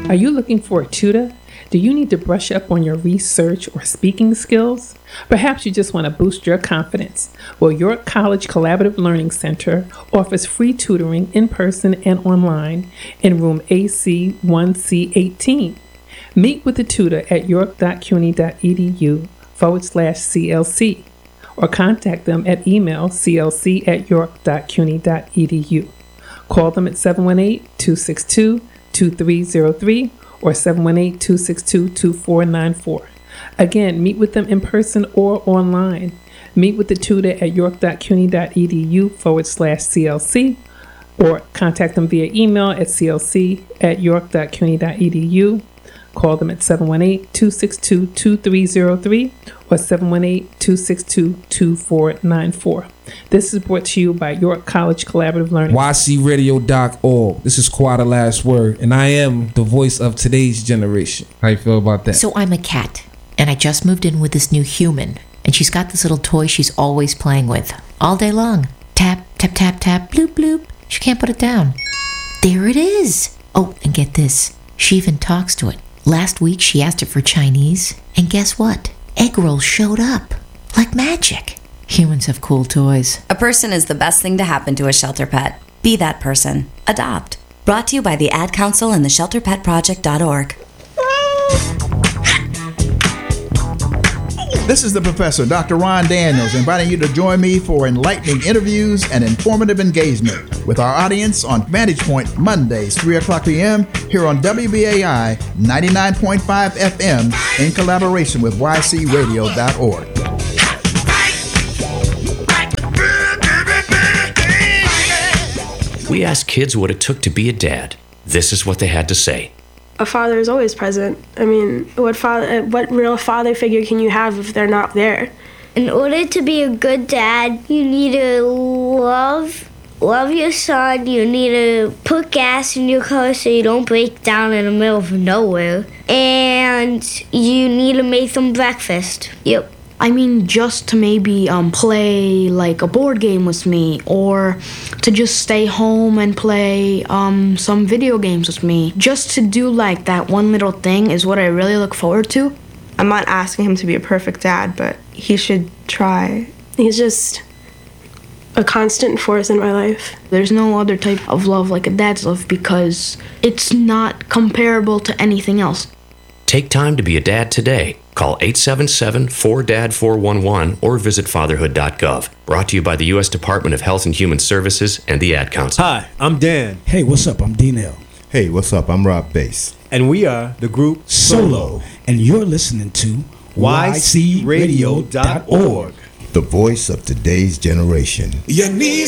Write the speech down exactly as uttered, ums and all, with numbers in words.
Are you looking for a tutor? Do you need to brush up on your research or speaking skills? Perhaps you just want to boost your confidence. Well, York College Collaborative Learning Center offers free tutoring in person and online in room A C one C eighteen. Meet with the tutor at york.cuny.edu forward slash CLC or contact them at email clc at york.cuny.edu. Call them at seven one eight, two six two, two three zero three or seven one eight, two six two, two four nine four. Again, meet with them in person or online. Meet with the tutor at york.cuny.edu forward slash CLC or contact them via email at clc at york.cuny.edu. Call them at seven one eight, two six two, two three zero three or seven one eight, two six two, two four nine four. This is brought to you by York College Collaborative Learning. Y C radio dot org. This is Quite a Last Word, and I am the voice of today's generation. How you feel about that? So I'm a cat, and I just moved in with this new human, and she's got this little toy she's always playing with, all day long. Tap, tap, tap, tap, bloop, bloop. She can't put it down. There it is. Oh, and get this. She even talks to it. Last week, she asked it for Chinese, and guess what? Egg rolls showed up. Like magic. Humans have cool toys. A person is the best thing to happen to a shelter pet. Be that person. Adopt. Brought to you by the Ad Council and the shelter pet project dot org. This is the Professor, Doctor Ron Daniels, inviting you to join me for enlightening interviews and informative engagement with our audience on Vantage Point Mondays, three o'clock p.m. here on W B A I ninety-nine point five F M in collaboration with Y C radio dot org. We asked kids what it took to be a dad. This is what they had to say. A father is always present. I mean, what father, what real father figure can you have if they're not there? In order to be a good dad, you need to love, love your son. You need to put gas in your car so you don't break down in the middle of nowhere. And you need to make them breakfast. Yep. I mean, just to maybe um, play like a board game with me, or to just stay home and play um, some video games with me. Just to do like that one little thing is what I really look forward to. I'm not asking him to be a perfect dad, but he should try. He's just a constant force in my life. There's no other type of love like a dad's love because it's not comparable to anything else. Take time to be a dad today. Call eight seven seven, four D A D, four one one or visit fatherhood dot gov. Brought to you by the U S Department of Health and Human Services and the Ad Council. Hi, I'm Dan. Hey, what's up? I'm D-Nell. Hey, what's up? I'm Rob Bass. And we are the group Solo. And you're listening to Y C radio dot org. The voice of today's generation. You need